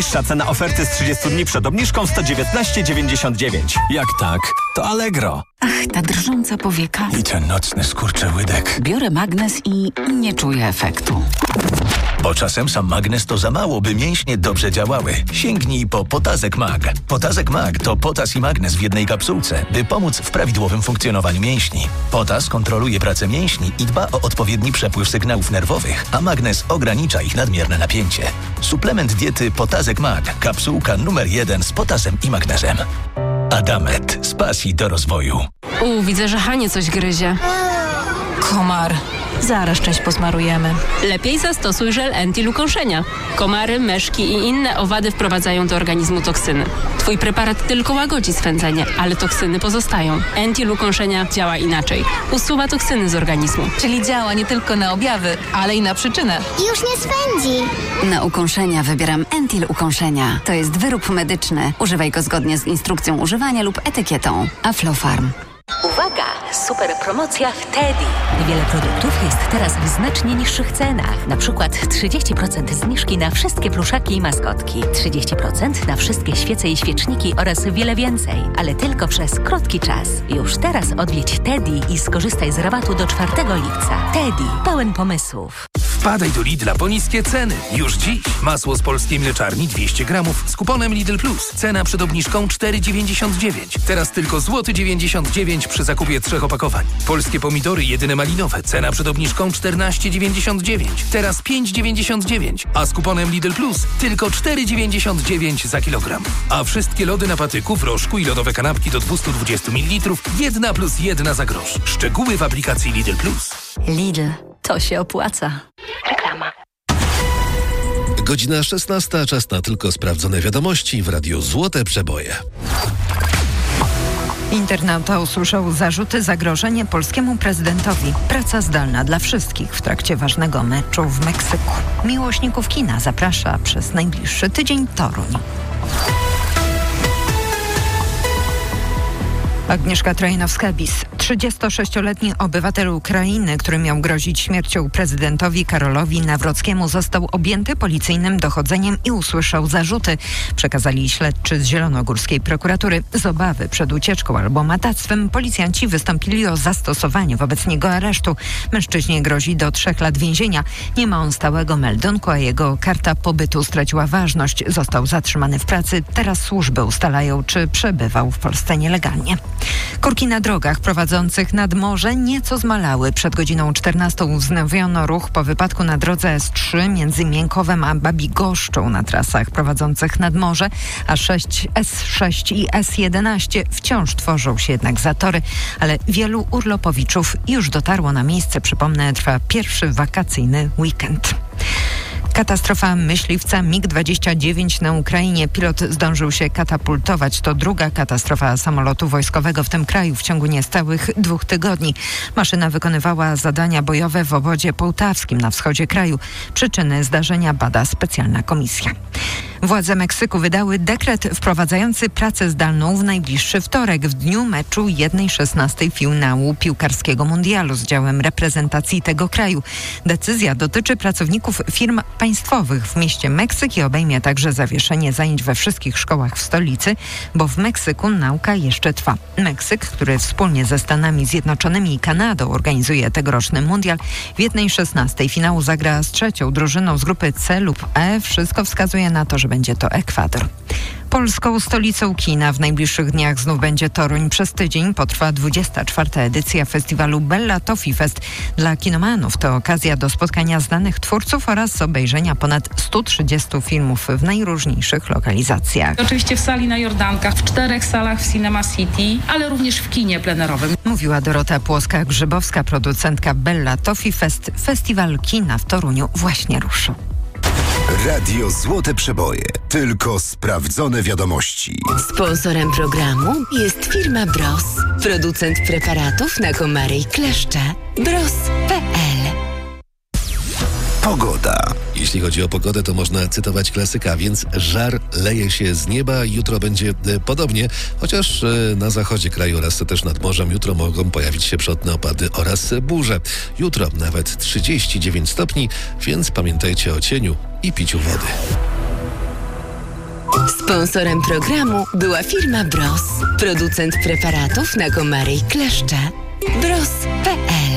Najniższa cena oferty z 30 dni przed obniżką 119,99. Jak tak, to Allegro. Ach, ta drżąca powieka. I ten nocny skurczyłydek. Biorę magnes i nie czuję efektu. Bo czasem sam magnes to za mało, by mięśnie dobrze działały. Sięgnij po Potazek Mag. Potazek Mag to potas i magnes w jednej kapsułce, by pomóc w prawidłowym funkcjonowaniu mięśni. Potas kontroluje pracę mięśni i dba o odpowiedni przepływ sygnałów nerwowych, a magnes ogranicza ich nadmierne napięcie. Suplement diety Potazek Mag. Kapsułka numer 1 z potasem i magnezem. Adamet. Z pasji do rozwoju. Widzę, że Hanie coś gryzie. Komar. Zaraz część posmarujemy. Lepiej zastosuj żel Entil ukąszenia. Komary, myszki i inne owady wprowadzają do organizmu toksyny. Twój preparat tylko łagodzi swędzenie, ale toksyny pozostają. Entil ukąszenia działa inaczej. Usuwa toksyny z organizmu. Czyli działa nie tylko na objawy, ale i na przyczynę. Już nie swędzi. Na ukąszenia wybieram Entil ukąszenia. To jest wyrób medyczny. Używaj go zgodnie z instrukcją używania lub etykietą. Aflofarm. Uwaga! Super promocja w Teddy. Wiele produktów jest teraz w znacznie niższych cenach. Na przykład 30% zniżki na wszystkie pluszaki i maskotki, 30% na wszystkie świece i świeczniki oraz wiele więcej. Ale tylko przez krótki czas. Już teraz odwiedź Teddy i skorzystaj z rabatu do 4 lipca. Teddy. Pełen pomysłów. Wpadaj do Lidla po niskie ceny. Już dziś. Masło z polskiej mleczarni 200 gramów z kuponem Lidl Plus. Cena przed obniżką 4,99. Teraz tylko złoty 99 przy zakupie 3 opakowań. Polskie pomidory jedyne malinowe. Cena przed obniżką 14,99. Teraz 5,99. A z kuponem Lidl Plus tylko 4,99 za kilogram. A wszystkie lody na patyku, w rożku i lodowe kanapki do 220 ml 1 + 1 za grosz. Szczegóły w aplikacji Lidl Plus. Lidl. To się opłaca. Reklama. Godzina 16, czas na tylko sprawdzone wiadomości w Radiu Złote Przeboje. Internauta usłyszał zarzuty zagrożenia polskiemu prezydentowi. Praca zdalna dla wszystkich w trakcie ważnego meczu w Meksyku. Miłośników kina zaprasza przez najbliższy tydzień Toruń. Agnieszka Trojanowska-Bis, 36-letni obywatel Ukrainy, który miał grozić śmiercią prezydentowi Karolowi Nawrockiemu, został objęty policyjnym dochodzeniem i usłyszał zarzuty, przekazali śledczy z zielonogórskiej prokuratury. Z obawy przed ucieczką albo matactwem policjanci wystąpili o zastosowanie wobec niego aresztu. Mężczyźnie grozi do 3 lat więzienia. Nie ma on stałego meldunku, a jego karta pobytu straciła ważność. Został zatrzymany w pracy. Teraz służby ustalają, czy przebywał w Polsce nielegalnie. Korki na drogach prowadzących nad morze nieco zmalały. Przed godziną 14 wznowiono ruch po wypadku na drodze S3 między Miękowem a Babigoszczą na trasach prowadzących nad morze, a S6 i S11 wciąż tworzą się jednak zatory, ale wielu urlopowiczów już dotarło na miejsce. Przypomnę, trwa pierwszy wakacyjny weekend. Katastrofa myśliwca MiG-29 na Ukrainie. Pilot zdążył się katapultować. To druga katastrofa samolotu wojskowego w tym kraju w ciągu niecałych 2 tygodni. Maszyna wykonywała zadania bojowe w obwodzie połtawskim na wschodzie kraju. Przyczyny zdarzenia bada specjalna komisja. Władze Meksyku wydały dekret wprowadzający pracę zdalną w najbliższy wtorek, w dniu meczu 1/16 finału piłkarskiego mundialu z działem reprezentacji tego kraju. Decyzja dotyczy pracowników firm państwowych w mieście Meksyk i obejmie także zawieszenie zajęć we wszystkich szkołach w stolicy, bo w Meksyku nauka jeszcze trwa. Meksyk, który wspólnie ze Stanami Zjednoczonymi i Kanadą organizuje tegoroczny mundial, w 1/16 finału zagra z trzecią drużyną z grupy C lub E. Wszystko wskazuje na to, że będzie to Ekwador. Polską stolicą kina w najbliższych dniach znów będzie Toruń. Przez tydzień potrwa 24. edycja festiwalu Bella Toffee Fest. Dla kinomanów to okazja do spotkania znanych twórców oraz obejrzenia ponad 130 filmów w najróżniejszych lokalizacjach. Oczywiście w sali na Jordankach, w 4 salach w Cinema City, ale również w kinie plenerowym. Mówiła Dorota Płoska-Grzybowska, producentka Bella Toffee Fest. Festiwal kina w Toruniu właśnie ruszył. Radio Złote Przeboje. Tylko sprawdzone wiadomości. Sponsorem programu jest firma Bros. Producent preparatów na komary i kleszcze. Bros.pl. Pogoda. Jeśli chodzi o pogodę, to można cytować klasyka, więc żar leje się z nieba. Jutro będzie podobnie, chociaż na zachodzie kraju oraz też nad morzem jutro mogą pojawić się przodne opady oraz burze. Jutro nawet 39 stopni, więc pamiętajcie o cieniu i piciu wody. Sponsorem programu była firma Bros, producent preparatów na komary i kleszcze. Bros.pl.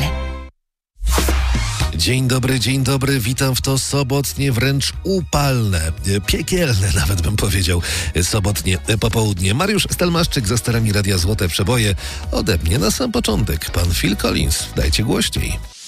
Dzień dobry, witam w to sobotnie, wręcz upalne, piekielne nawet bym powiedział, sobotnie popołudnie. Mariusz Stelmaszczyk za sterami Radia Złote Przeboje. Ode mnie na sam początek pan Phil Collins. Dajcie głośniej.